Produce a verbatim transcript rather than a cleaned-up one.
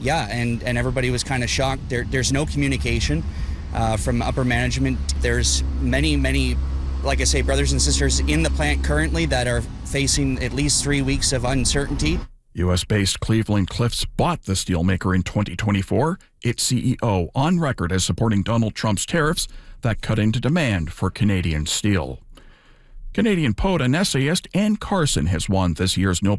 yeah, and, and everybody was kind of shocked. There, there's no communication uh, from upper management. There's many, many, like I say, brothers and sisters in the plant currently that are facing at least three weeks of uncertainty. U S-based Cleveland-Cliffs bought the steelmaker in twenty twenty-four, its C E O on record as supporting Donald Trump's tariffs that cut into demand for Canadian steel. Canadian poet and essayist Anne Carson has won this year's Nobel